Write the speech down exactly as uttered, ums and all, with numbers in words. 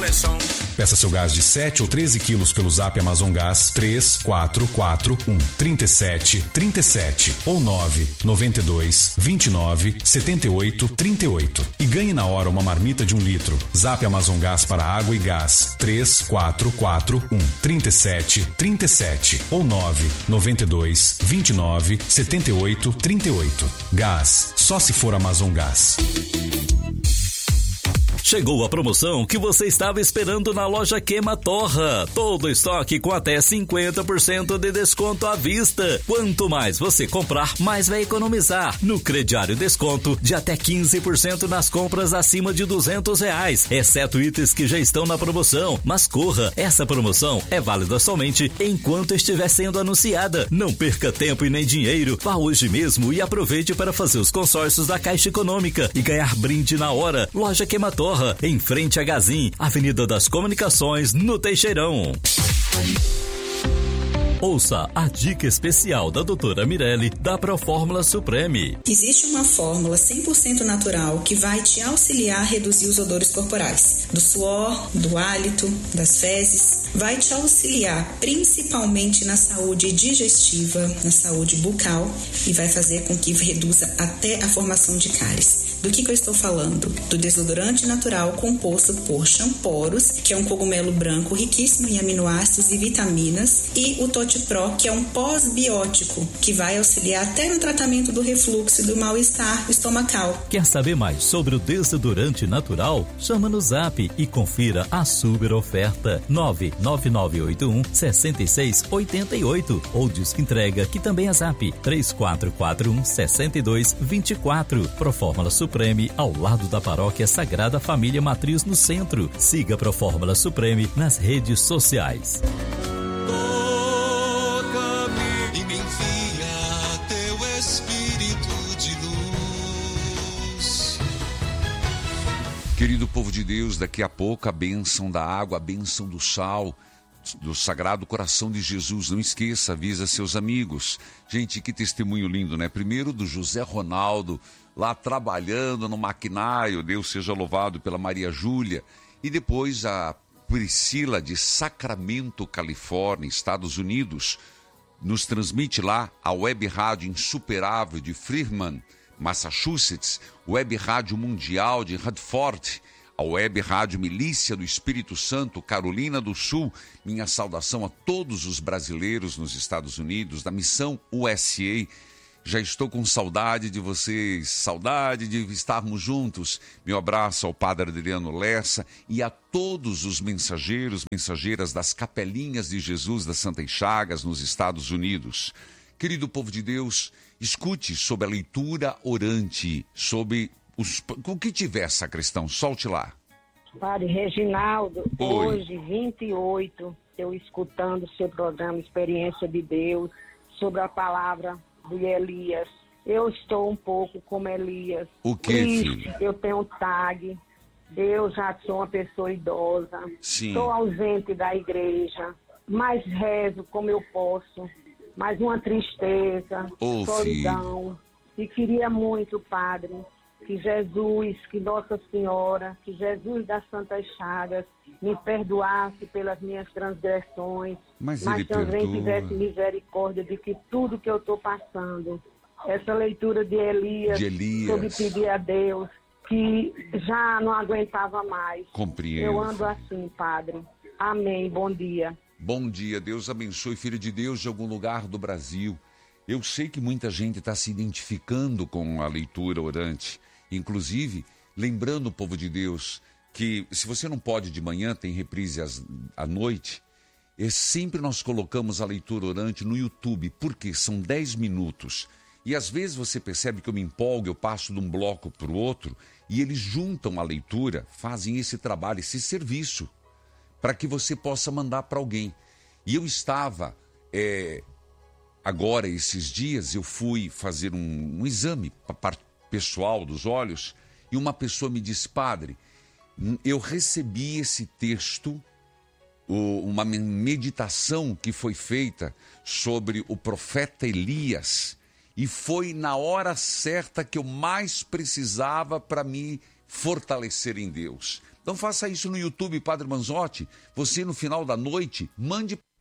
coleção. Peça seu gás de sete ou treze quilos pelo Zap Amazon Gás três quatro quatro um, três sete três sete ou nove nove dois, vinte e nove, setenta e oito, trinta e oito e ganhe na hora uma marmita de um litro. Zap Amazon Gás para água e gás três quatro quatro um, três sete três sete ou nove nove dois, vinte e nove, setenta e oito, trinta e oito. Gás, só se for Amazon Gás. Chegou a promoção que você estava esperando na loja Queima Torra. Todo estoque com até cinquenta por cento de desconto à vista. Quanto mais você comprar, mais vai economizar. No crediário desconto de até quinze por cento nas compras acima de duzentos reais, exceto itens que já estão na promoção. Mas corra, essa promoção é válida somente enquanto estiver sendo anunciada. Não perca tempo e nem dinheiro. Vá hoje mesmo e aproveite para fazer os consórcios da Caixa Econômica e ganhar brinde na hora. Loja Queima Torra, em frente a Gazin, Avenida das Comunicações, no Teixeirão. Ouça a dica especial da doutora Mirelle da Profórmula Supreme. Existe uma fórmula cem por cento natural que vai te auxiliar a reduzir os odores corporais, do suor, do hálito, das fezes. Vai te auxiliar principalmente na saúde digestiva, na saúde bucal e vai fazer com que reduza até a formação de cáries. Do que, que eu estou falando? Do desodorante natural composto por Champoros, que é um cogumelo branco riquíssimo em aminoácidos e vitaminas, e o Toti Pro, que é um pós-biótico, que vai auxiliar até no tratamento do refluxo e do mal-estar estomacal. Quer saber mais sobre o desodorante natural? Chama no Zap e confira a super oferta nove nove nove oito um, seis seis oito oito ou disque entrega, que também é Zap três quatro quatro um, seis dois dois quatro. Profórmula Supreme, ao lado da Paróquia Sagrada Família Matriz no centro. Siga Profórmula Supreme nas redes sociais. Querido povo de Deus, daqui a pouco a bênção da água, a bênção do sal, do Sagrado Coração de Jesus. Não esqueça, avisa seus amigos. Gente, que testemunho lindo, né? Primeiro do José Ronaldo, lá trabalhando no maquinário, Deus seja louvado, pela Maria Júlia. E depois a Priscila de Sacramento, Califórnia, Estados Unidos, nos transmite lá a Web Rádio Insuperável de Freeman, Massachusetts, Web Rádio Mundial de Radford, a Web Rádio Milícia do Espírito Santo, Carolina do Sul. Minha saudação a todos os brasileiros nos Estados Unidos, da Missão U S A. Já estou com saudade de vocês, saudade de estarmos juntos. Meu abraço ao Padre Adriano Lessa e a todos os mensageiros, mensageiras das Capelinhas de Jesus das Santas Chagas nos Estados Unidos. Querido povo de Deus, escute sobre a leitura orante, sobre os, o que tiver, sacristão, solte lá. Padre Reginaldo, Oi. Hoje, vinte e oito, eu escutando o seu programa Experiência de Deus, sobre a palavra de Elias. Eu estou um pouco como Elias. O que, filho? Eu tenho um tag, eu já sou uma pessoa idosa, Sim. Estou ausente da igreja, mas rezo como eu posso. Mais uma tristeza, oh, solidão. E queria muito, Padre, que Jesus, que Nossa Senhora, que Jesus das Santas Chagas me perdoasse pelas minhas transgressões, mas, mas também perdoa. tivesse misericórdia de que tudo que eu estou passando, essa leitura de Elias, de Elias, sobre pedir a Deus, que já não aguentava mais. Compreendo. Eu ando assim, Padre. Amém, bom dia. Bom dia, Deus abençoe, filho de Deus de algum lugar do Brasil. Eu sei que muita gente está se identificando com a leitura orante. Inclusive, lembrando o povo de Deus que se você não pode de manhã, tem reprise às, à noite, é sempre nós colocamos a leitura orante no YouTube, porque são dez minutos. E às vezes você percebe que eu me empolgo, eu passo de um bloco para o outro, e eles juntam a leitura, fazem esse trabalho, esse serviço, para que você possa mandar para alguém. E eu estava, é, agora, esses dias, eu fui fazer um, um exame pessoal dos olhos, e uma pessoa me disse, padre, eu recebi esse texto, uma meditação que foi feita sobre o profeta Elias, e foi na hora certa que eu mais precisava para me fortalecer em Deus. Então faça isso no YouTube, Padre Manzotti. Você, no final da noite, mande